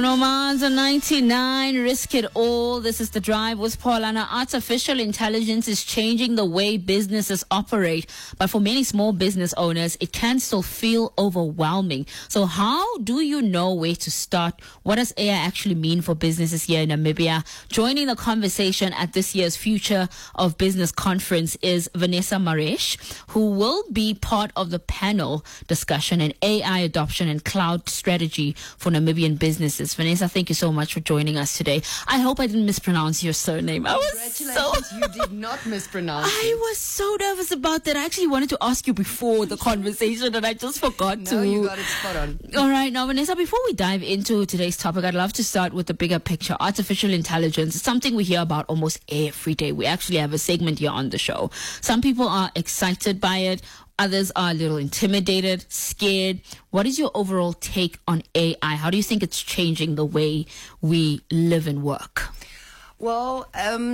Bruno Mars on 99, Risk It All. This is The Drive with Paulana. Artificial intelligence is changing the way businesses operate, but for many small business owners, it can still feel overwhelming. So how do you know where to start? What does AI actually mean for businesses here in Namibia? Joining the conversation at this year's Future of Business Conference is Vanessa Maresh, who will be part of the panel discussion on AI adoption and cloud strategy for Namibian businesses. Vanessa, thank you so much for joining us today. I hope I didn't mispronounce your surname. Congratulations, you did not mispronounce it. I was so nervous about that. I actually wanted to ask you before the conversation and I just forgot to. No, you got it spot on. All right. Now, Vanessa, before we dive into today's topic, I'd love to start with the bigger picture. Artificial intelligence is something we hear about almost every day. We actually have a segment here on the show. Some people are excited by it. Others are a little intimidated, scared. What is your overall take on AI? How do you think it's changing the way we live and work? Well,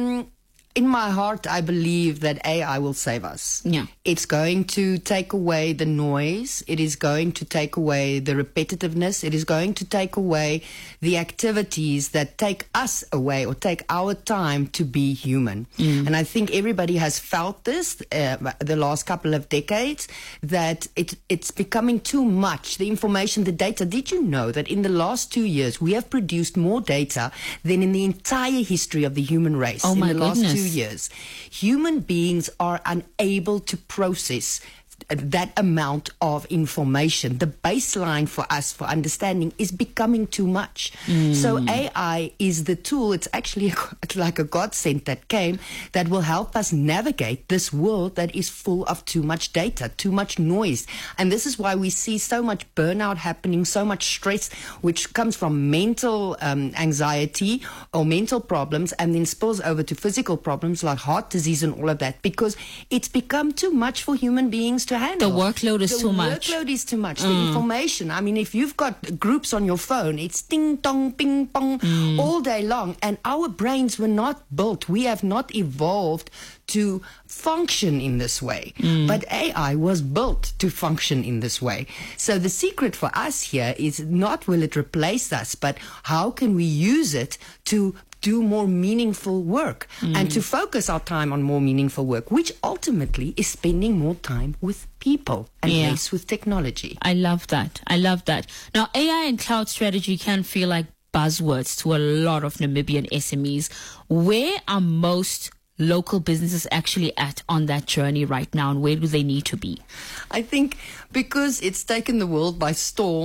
in my heart, I believe that AI will save us. Yeah. It's going to take away the noise. It is going to take away the repetitiveness. It is going to take away the activities that take us away or take our time to be human. And I think everybody has felt this the last couple of decades, that it's becoming too much. The information, the data. Did you know that in the last 2 years, we have produced more data than in the entire history of the human race? Oh, my in the last goodness. 2 years. Human beings are unable to process that amount of information. The baseline for us for understanding is becoming too much. So AI is the tool. It's actually like a godsend that came that will help us navigate this world that is full of too much data, too much noise. And this is why we see so much burnout happening, so much stress, which comes from mental anxiety or mental problems and then spills over to physical problems like heart disease and all of that, because it's become too much for human beings to handle. The workload is too much. The workload is too much. The information. I mean, if you've got groups on your phone, it's ding dong, ping pong all day long. And our brains were not built. We have not evolved to function in this way. But AI was built to function in this way. So the secret for us here is not will it replace us, but how can we use it to do more meaningful work and to focus our time on more meaningful work, which ultimately is spending more time with people and less with technology. I love that. I love that. Now, AI and cloud strategy can feel like buzzwords to a lot of Namibian SMEs. Where are most local businesses actually at on that journey right now, and where do they need to be? I think because it's taken the world by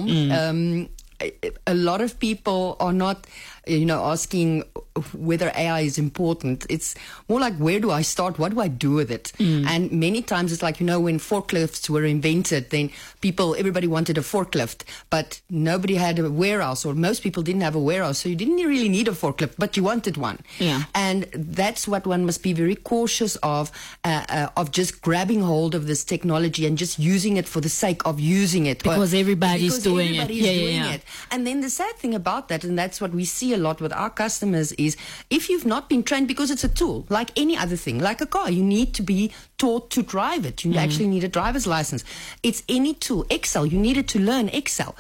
storm, a lot of people are not, asking whether AI is important. It's more like, where do I start? What do I do with it? And many times it's like, when forklifts were invented, then everybody wanted a forklift, but nobody had a warehouse, or most people didn't have a warehouse. So you didn't really need a forklift, but you wanted one. Yeah. And that's what one must be very cautious of just grabbing hold of this technology and just using it for the sake of using it. Because everybody's doing it. It. And then the sad thing about that, and that's what we see a lot with our customers, is if you've not been trained, because it's a tool, like any other thing, like a car, you need to be taught to drive it. You actually need a driver's license. It's any tool. Excel, you needed to learn Excel.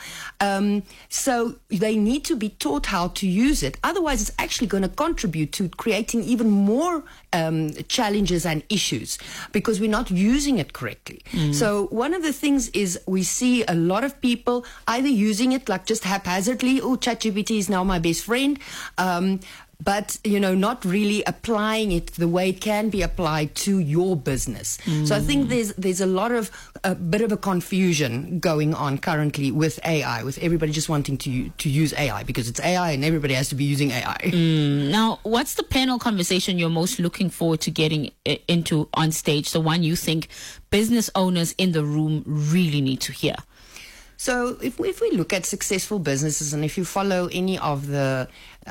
So they need to be taught how to use it. Otherwise, it's actually going to contribute to creating even more challenges and issues because we're not using it correctly. So one of the things is we see a lot of people either using it like just haphazardly. Oh, ChatGPT is now my best friend. But, not really applying it the way it can be applied to your business. So I think there's a bit of a confusion going on currently with AI, with everybody just wanting to use AI because it's AI and everybody has to be using AI. Now, what's the panel conversation you're most looking forward to getting into on stage, the one you think business owners in the room really need to hear? So if we look at successful businesses, and if you follow any of the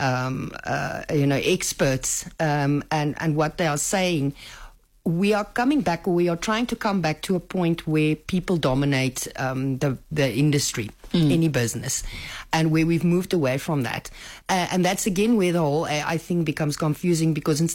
experts and what they are saying, we are coming back, or we are trying to come back to a point where people dominate the industry, any business, and where we've moved away from that. And that's again where the whole AI thing becomes confusing, because